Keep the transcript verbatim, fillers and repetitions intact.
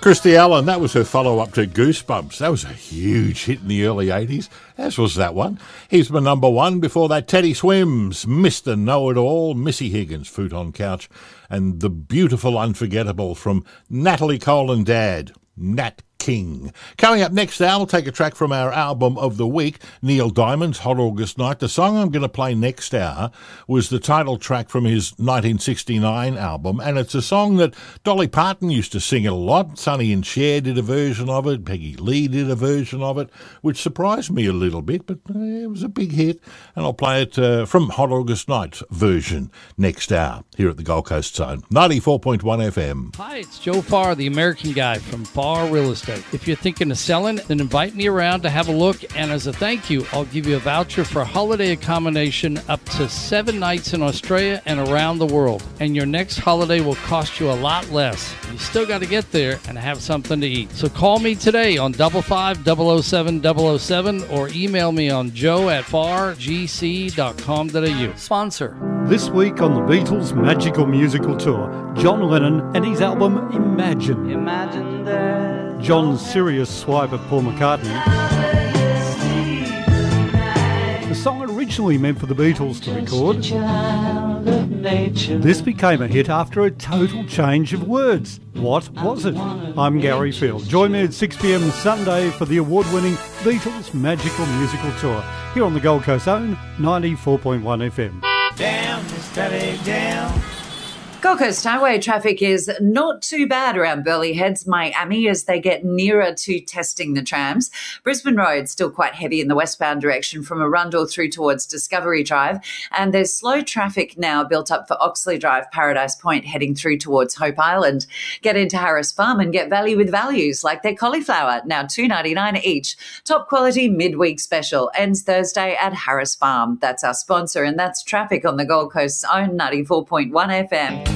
Christy Allen, that was her follow-up to Goosebumps. That was a huge hit in the early eighties, as was that one. Here's my number one. Before that, Teddy Swims, Mister Know-It-All, Missy Higgins, Futon Couch, and the beautiful Unforgettable from Natalie Cole and Dad, Nat King. Coming up next hour, I'll take a track from our album of the week, Neil Diamond's Hot August Night. The song I'm going to play next hour was the title track from his nineteen sixty-nine album, and it's a song that Dolly Parton used to sing it a lot. Sonny and Cher did a version of it, Peggy Lee did a version of it, which surprised me a little bit, but uh, it was a big hit, and I'll play it uh, from Hot August Night version next hour here at the Gold Coast Zone, ninety-four point one F M. Hi, it's Joe Farr, the American guy from Farr Real Estate. If you're thinking of selling, then invite me around to have a look, and as a thank you, I'll give you a voucher for a holiday accommodation up to seven nights in Australia and around the world. And your next holiday will cost you a lot less. You still got to get there and have something to eat. So call me today on double five double oh seven double oh seven or email me on joe at farr g c dot com dot a u. Sponsor. This week on the Beatles' magical musical tour, John Lennon and his album Imagine. Imagine that. John's serious swipe at Paul McCartney. The song originally meant for the Beatles to record. This became a hit after a total change of words. What was it? I'm Gary Field. Join me at six p m Sunday for the award-winning Beatles' magical musical tour here on the Gold Coast Zone, ninety-four point one F M. Down, steady down. Gold Coast Highway traffic is not too bad around Burleigh Heads, Miami, as they get nearer to testing the trams. Brisbane Road still quite heavy in the westbound direction from Arundel through towards Discovery Drive. And there's slow traffic now built up for Oxley Drive, Paradise Point, heading through towards Hope Island. Get into Harris Farm and get value with values like their cauliflower, now two dollars ninety-nine each. Top quality midweek special ends Thursday at Harris Farm. That's our sponsor, and that's traffic on the Gold Coast's own ninety-four point one F M.